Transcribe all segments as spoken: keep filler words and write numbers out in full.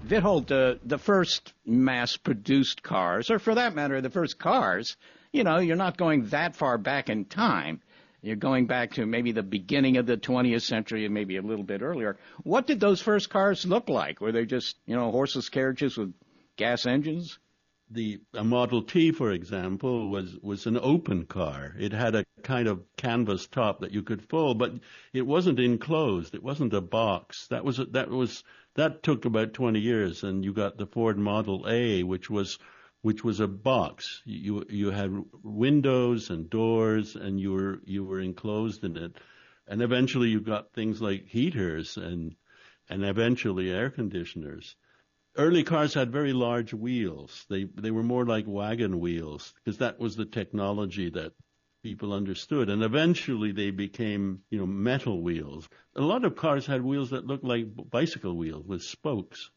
Vithold, uh, the first mass-produced cars, or for that matter, the first cars, you know, you're not going that far back in time. You're going back to maybe the beginning of the twentieth century and maybe a little bit earlier. What did those first cars look like? Were they just, you know, horseless carriages with gas engines? The a Model T, for example, was, was an open car. It had a kind of canvas top that you could fold, but it wasn't enclosed. It wasn't a box. That was that was that took about twenty years, and you got the Ford Model A, which was which was a box. You you had windows and doors, and you were you were enclosed in it. And eventually, you got things like heaters and and eventually air conditioners. Early cars had very large wheels. They they were more like wagon wheels because that was the technology that people understood. And eventually they became, you know, metal wheels. A lot of cars had wheels that looked like bicycle wheels with spokes.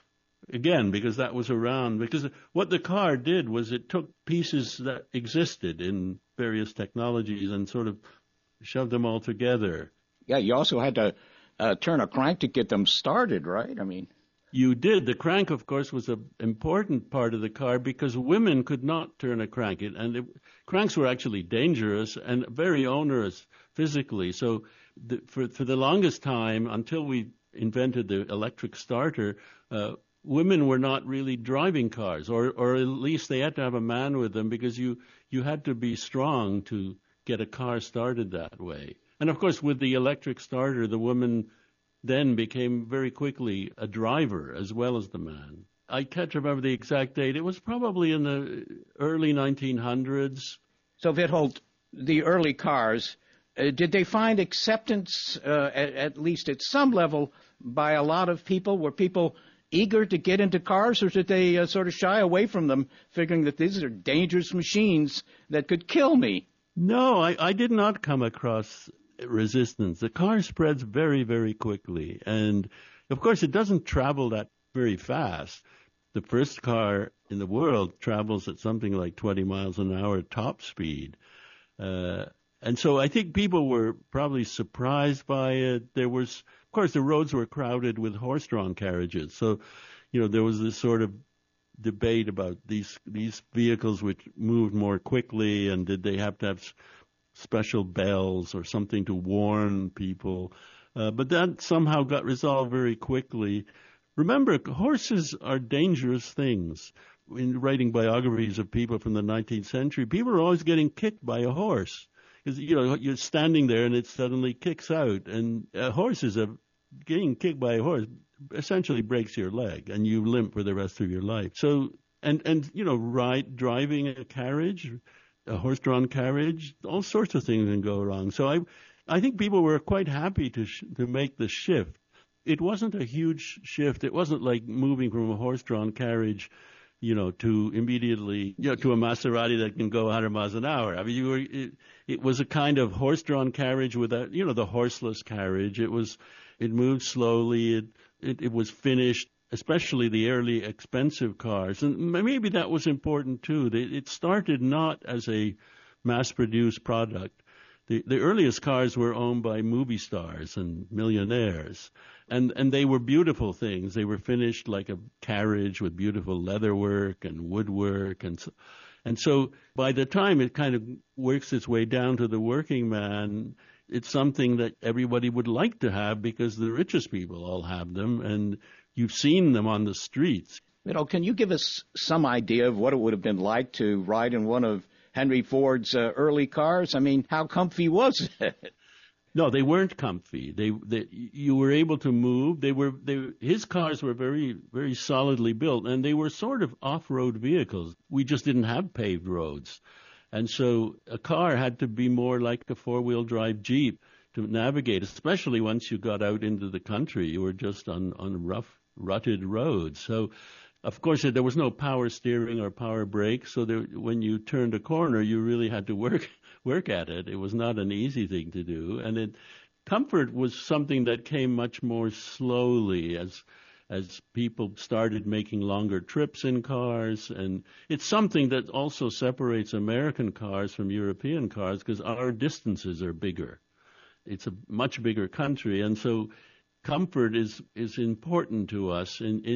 Again, because that was around. Because what the car did was it took pieces that existed in various technologies and sort of shoved them all together. Yeah, you also had to uh, turn a crank to get them started, right? I mean... You did. The crank, of course, was an important part of the car because women could not turn a crank. It, and it, cranks were actually dangerous and very onerous physically. So the, for, for the longest time, until we invented the electric starter, uh, women were not really driving cars, or, or at least they had to have a man with them because you, you had to be strong to get a car started that way. And, of course, with the electric starter, the woman then became very quickly a driver as well as the man. I can't remember the exact date. It was probably in the early nineteen hundreds. So, Vithold, the early cars, uh, did they find acceptance, uh, at, at least at some level, by a lot of people? Were people eager to get into cars, or did they uh, sort of shy away from them, figuring that these are dangerous machines that could kill me? No, I, I did not come across resistance. The car spreads very, very quickly. And, of course, it doesn't travel that very fast. The first car in the world travels at something like twenty miles an hour top speed. Uh, and so I think people were probably surprised by it. There was, of course, the roads were crowded with horse-drawn carriages. So, you know, there was this sort of debate about these these vehicles which moved more quickly, and did they have to have special bells or something to warn people. Uh, but that somehow got resolved very quickly. Remember, horses are dangerous things. In writing biographies of people from the nineteenth century, people are always getting kicked by a horse. Because, you know, you're standing there and it suddenly kicks out. And a horse is a, getting kicked by a horse essentially breaks your leg and you limp for the rest of your life. So, and, and you know, ride, driving a carriage, a horse-drawn carriage, all sorts of things can go wrong. So I, I think people were quite happy to sh- to make the shift. It wasn't a huge shift. It wasn't like moving from a horse-drawn carriage, you know, to immediately, you know, to a Maserati that can go one hundred miles an hour. I mean, you were, it, it was a kind of horse-drawn carriage without, you know, the horseless carriage. It was, it moved slowly. It, it, it was finished. Especially the early expensive cars. And maybe that was important too. It started not as a mass-produced product. The, the earliest cars were owned by movie stars and millionaires. And, and they were beautiful things. They were finished like a carriage with beautiful leatherwork and woodwork. And so, and so by the time it kind of works its way down to the working man, it's something that everybody would like to have because the richest people all have them. And you've seen them on the streets. You know, can you give us some idea of what it would have been like to ride in one of Henry Ford's uh, early cars? I mean, how comfy was it? No, they weren't comfy. They, they, you were able to move. They were, they, his cars were very, very solidly built, and they were sort of off-road vehicles. We just didn't have paved roads, and so a car had to be more like a four-wheel drive Jeep to navigate, especially once you got out into the country. You were just on, on rough, rutted roads. So, of course, there was no power steering or power brakes. So there, when you turned a corner, you really had to work work at it. It was not an easy thing to do. And it, comfort was something that came much more slowly as as people started making longer trips in cars. And it's something that also separates American cars from European cars because our distances are bigger. It's a much bigger country. And so comfort is, is important to us in, in